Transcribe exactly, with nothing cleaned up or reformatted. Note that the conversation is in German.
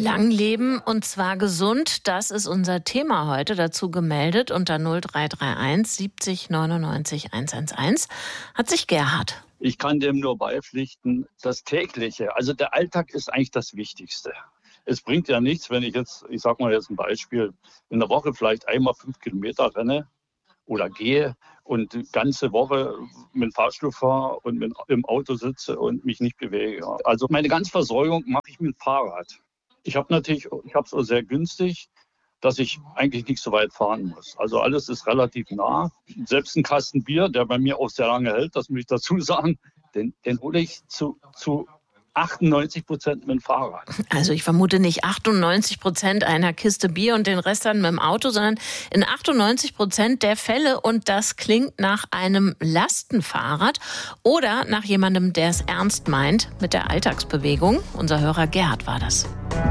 Lang leben und zwar gesund, das ist unser Thema heute. Dazu gemeldet unter null drei drei eins siebzig neunundneunzig hundertzehn hat sich Gerhard. Ich kann dem nur beipflichten, das Tägliche, also der Alltag ist eigentlich das Wichtigste. Es bringt ja nichts, wenn ich jetzt, ich sage mal jetzt ein Beispiel, in der Woche vielleicht einmal fünf Kilometer renne oder gehe und die ganze Woche mit dem Fahrstuhl fahre und mit, im Auto sitze und mich nicht bewege. Also meine ganze Versorgung mache ich mit dem Fahrrad. Ich habe natürlich, ich habe es auch sehr günstig, dass ich eigentlich nicht so weit fahren muss. Also alles ist relativ nah. Selbst ein Kasten Bier, der bei mir auch sehr lange hält, das muss ich dazu sagen, den, den hole ich zu, zu achtundneunzig Prozent mit dem Fahrrad. Also ich vermute nicht achtundneunzig Prozent einer Kiste Bier und den Rest dann mit dem Auto, sondern in achtundneunzig Prozent der Fälle. Und das klingt nach einem Lastenfahrrad oder nach jemandem, der es ernst meint mit der Alltagsbewegung. Unser Hörer Gerhard war das.